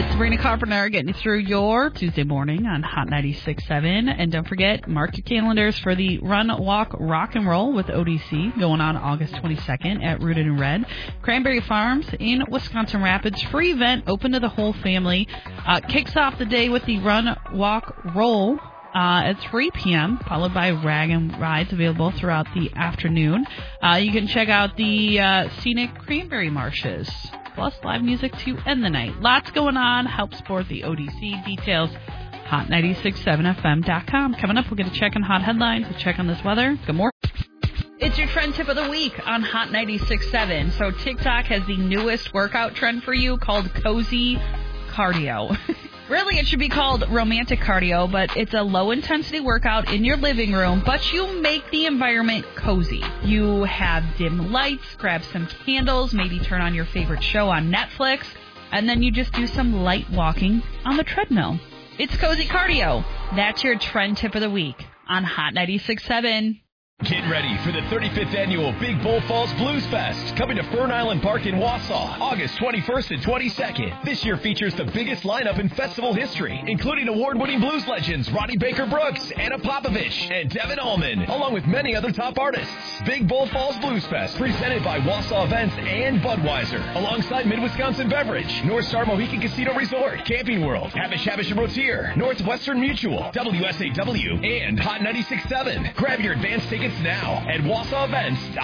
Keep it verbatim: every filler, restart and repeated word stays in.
Sabrina Carpenter getting you through your Tuesday morning on Hot ninety-six point seven. And don't forget, mark your calendars for the Run, Walk, Rock and Roll with O D C going on August twenty-second at Rooted in Red. Cranberry Farms in Wisconsin Rapids. Free event open to the whole family. Uh, kicks off the day with the Run, Walk, Roll Uh, at three p.m., followed by rag and rides available throughout the afternoon. Uh, you can check out the uh, scenic cranberry marshes, plus live music to end the night. Lots going on. Help support the O D C. Details, hot nine six seven f m dot com. Coming up, we'll get a check on hot headlines, a check on this weather. Good morning. It's your trend tip of the week on Hot ninety-six point seven. So TikTok has the newest workout trend for you called Cozy Cardio. Really, it should be called romantic cardio, but it's a low-intensity workout in your living room, but you make the environment cozy. You have dim lights, grab some candles, maybe turn on your favorite show on Netflix, and then you just do some light walking on the treadmill. It's Cozy Cardio. That's your trend tip of the week on Hot ninety-six point seven. Get ready for the thirty-fifth Annual Big Bull Falls Blues Fest, coming to Fern Island Park in Wausau, August twenty-first and twenty-second. This year features the biggest lineup in festival history, including award-winning blues legends Ronnie Baker Brooks, Anna Popovich, and Devin Allman, along with many other top artists. Big Bull Falls Blues Fest, presented by Wausau Events and Budweiser, alongside Mid-Wisconsin Beverage, North Star Mohican Casino Resort, Camping World, Havish Havish Rotier, Northwestern Mutual, W S A W, and Hot ninety-six point seven. Grab your advance tickets now at Wausau Events dot com.